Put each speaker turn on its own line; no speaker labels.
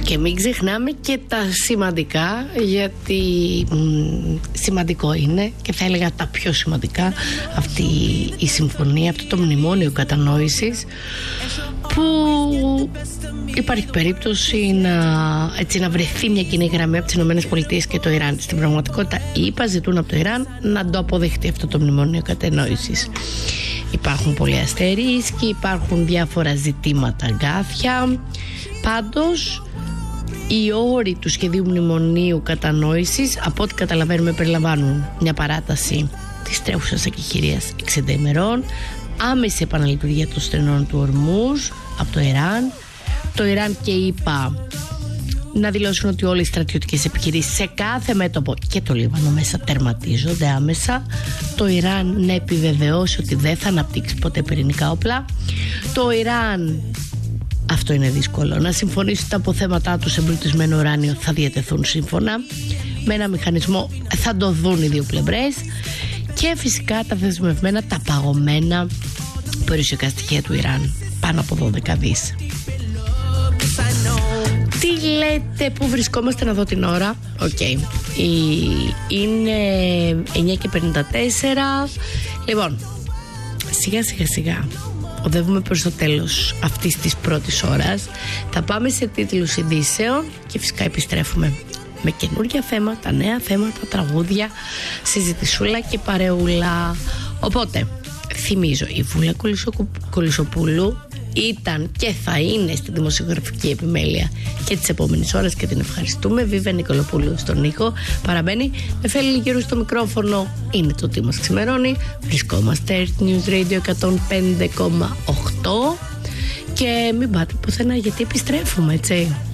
Και μην ξεχνάμε και τα σημαντικά, γιατί σημαντικό είναι και θα έλεγα τα πιο σημαντικά αυτή η συμφωνία, αυτό το μνημόνιο κατανόησης, που υπάρχει περίπτωση να βρεθεί μια κοινή γραμμή από τις ΗΠΑ και το Ιράν. Στην πραγματικότητα οι ΗΠΑ ζητούν από το Ιράν να το αποδεχτεί αυτό το μνημόνιο κατανόησης. Υπάρχουν πολλοί αστερίσκοι, υπάρχουν διάφορα ζητήματα αγκάθια. Πάντως οι όροι του σχεδίου μνημονίου κατανόησης, από ό,τι καταλαβαίνουμε, περιλαμβάνουν μια παράταση της τρέχουσας εκεχηρίας 60 ημερών, άμεση επαναλειτουργία των στενών του Ορμούζ από το Ιράν. Το Ιράν και η ΗΠΑ να δηλώσουν ότι όλες οι στρατιωτικές επιχειρήσεις σε κάθε μέτωπο, και το Λίβανο μέσα, τερματίζονται άμεσα. Το Ιράν να επιβεβαιώσει ότι δεν θα αναπτύξει ποτέ πυρηνικά όπλα. Το Ιράν, αυτό είναι δύσκολο, να συμφωνήσει τα αποθέματά του σε εμπλουτισμένο ουράνιο θα διατεθούν σύμφωνα με ένα μηχανισμό, θα το δουν οι δύο πλευρές. Και φυσικά τα δεσμευμένα, τα παγωμένα περιουσιακά στοιχεία του Ιράν, πάνω από 12 δις. Τι λέτε, πού βρισκόμαστε, να δω την ώρα? Είναι 9:54. Λοιπόν, σιγά οδεύουμε προς το τέλος αυτής της πρώτης ώρας. Θα πάμε σε τίτλους ειδήσεων και φυσικά επιστρέφουμε με καινούργια θέματα, νέα θέματα, τραγούδια, συζητησούλα και παρεούλα. Οπότε, θυμίζω, η Βούλα Κολυσοπούλου ήταν και θα είναι στη δημοσιογραφική επιμέλεια και τις επόμενες ώρες και την ευχαριστούμε. Βίβια Νικολοπούλου στον ήχο παραμένει. Νεφέλη Λιγερού στο μικρόφωνο. Είναι το τι μας ξημερώνει. Βρισκόμαστε News Radio 105,8 και μην πάτε πουθενά, γιατί επιστρέφουμε, έτσι.